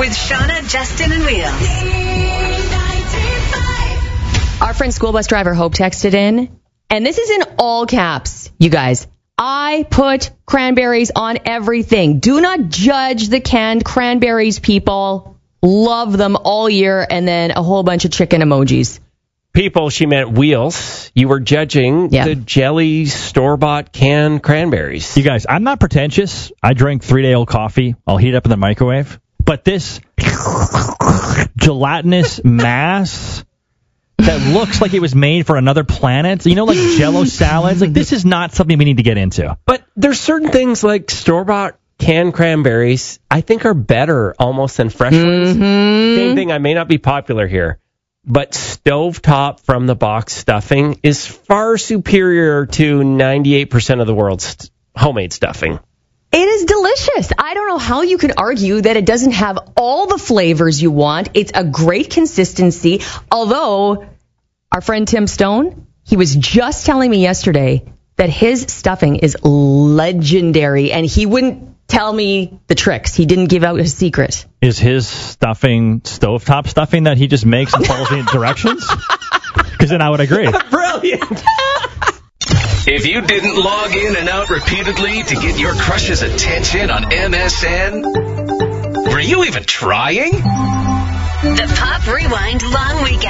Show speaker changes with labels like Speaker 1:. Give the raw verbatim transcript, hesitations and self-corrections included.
Speaker 1: with Shauna, Justin, and Will.
Speaker 2: Our friend school bus driver Hope texted in, and this is in all caps, you guys. I put cranberries on everything. Do not judge the canned cranberries, people. Love them all year, and then a whole bunch of chicken emojis.
Speaker 3: People, she meant wheels. You were judging
Speaker 2: yeah.
Speaker 3: the jelly store-bought canned cranberries.
Speaker 4: You guys, I'm not pretentious. I drink three-day-old coffee. I'll heat it up in the microwave. But this gelatinous mass that looks like it was made for another planet, you know, like Jell-O salads, like this is not something we need to get into.
Speaker 3: But there's certain things like store-bought canned cranberries I think are better almost than fresh ones.
Speaker 2: Mm-hmm.
Speaker 3: Same thing, I may not be popular here, but stovetop from the box stuffing is far superior to ninety-eight percent of the world's homemade stuffing.
Speaker 2: It is delicious. I don't know how you can argue that it doesn't have all the flavors you want. It's a great consistency. Although, our friend Tim Stone, he was just telling me yesterday that his stuffing is legendary, and he wouldn't tell me the tricks. He didn't give out his secret.
Speaker 4: Is his stuffing stovetop stuffing that he just makes and follows the directions? Because then I would agree.
Speaker 3: Brilliant.
Speaker 5: If you didn't log in and out repeatedly to get your crush's attention on M S N, were you even trying?
Speaker 1: The Pop Rewind Long Weekend.